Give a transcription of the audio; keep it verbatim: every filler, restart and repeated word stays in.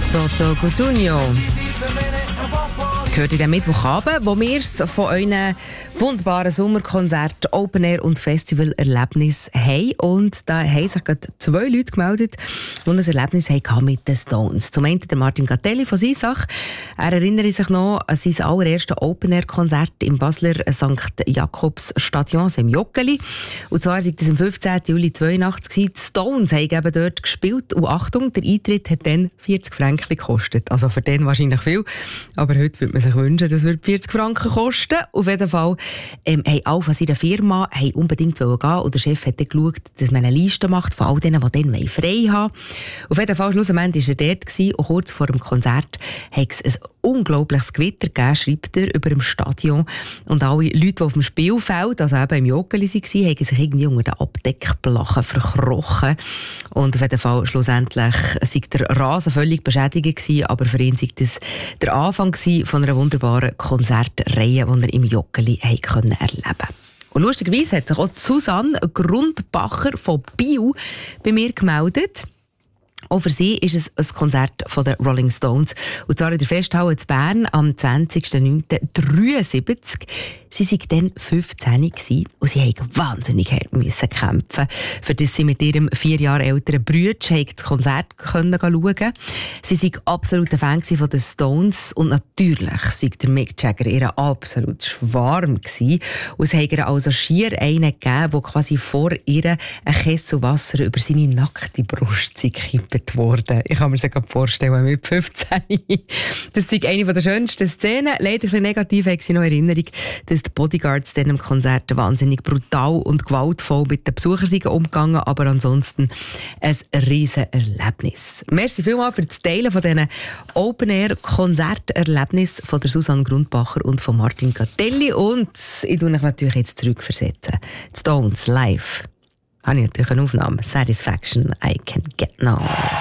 Toto Cutugno gehört in den Mittwochabend, wo wir es von euren wunderbaren Sommerkonzerten, Open Air und Festival-Erlebnis haben. Und da haben sich gerade zwei Leute gemeldet, die ein Erlebnis hatten mit den Stones. Zum einen der Martin Gattelli von Sisach. Er erinnert sich noch an sein allererstes Open Air Konzert im Basler Sankt Jakobs Stadion im Joggeli. Und zwar war das am fünfzehnten Juli zweiundachtzig. Die Stones haben eben dort gespielt. Und Achtung, der Eintritt hat dann vierzig Franken gekostet. Also für den wahrscheinlich viel. Aber heute würde man sich wünschen, das würde vierzig Franken kosten. Auf jeden Fall ähm, haben alle von seiner Firma haben unbedingt gehen wollen. Und der Chef hat dann geschaut, dass man eine Liste macht von all denen, die dann frei haben. Auf jeden Fall, schlussendlich war er dort gewesen, und kurz vor dem Konzert hat es ein unglaubliches Gewitter gegeben, schreibt er, über dem Stadion. Und alle Leute, die auf dem Spielfeld, also eben im Joggeli waren, haben sich irgendwie unter den Abdeckblachen verkrochen. Und auf jeden Fall, schlussendlich war der Rasen völlig beschädigt gewesen, aber für ihn war das der Anfang von einer wunderbaren Konzertreihe, die er im Joggeli erleben konnte. Und lustigerweise hat sich auch Susanne Grundbacher von Biel bei mir gemeldet. Auch für sie ist es ein Konzert von den Rolling Stones. Und zwar in der Festhalle in Bern am zwanzigsten neunten dreiundsiebzig. Sie waren dann fünfzehn gewesen, und sie mussten wahnsinnig hart müssen kämpfen, für das sie mit ihrem vier Jahre älteren Bruder das Konzert schauen konnten. Sie waren absoluter Fan von den Stones und natürlich war der Mick Jagger ihr absolut Schwarm gewesen. Und es hat ihr also schier einen gegeben, der quasi vor ihr ein Kessel Wasser über seine nackte Brust gekippt wurde. Ich kann mir das gerade vorstellen, mit fünfzehn. Das ist eine der schönsten Szenen. Leider ein bisschen negativ habe ich noch Erinnerung, dass die Bodyguards dann im Konzert wahnsinnig brutal und gewaltvoll mit den Besuchern umgegangen, aber ansonsten ein riesen Erlebnis. Merci vielmals für das Teilen von diesen Open-Air-Konzerterlebnissen von der Susanne Grundbacher und von Martin Gattelli. Und ich tue mich natürlich jetzt zurückversetzen. Die Stones live. Habe ich natürlich eine Aufnahme. Satisfaction, I can get no.